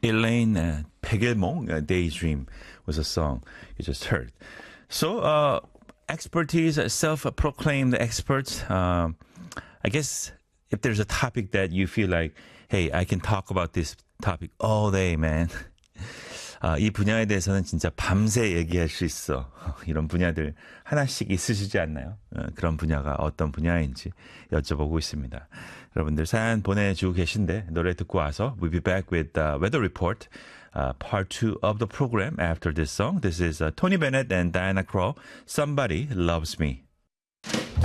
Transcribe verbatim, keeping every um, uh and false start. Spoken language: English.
Elaine uh, Pegelmong, uh, Daydream was a song you just heard. So, uh, expertise, self-proclaimed experts. Um, I guess if there's a topic that you feel like, hey, I can talk about this topic all day, man. 아, 이 분야에 대해서는 진짜 밤새 얘기할 수 있어. 이런 분야들 하나씩 있으시지 않나요? 어, 그런 분야가 어떤 분야인지 여쭤보고 있습니다. 여러분들 사연 보내주고 계신데 노래 듣고 와서 we'll be back with the weather report, uh, part two of the program after this song. This is uh, Tony Bennett and Diana Krall, Somebody Loves Me.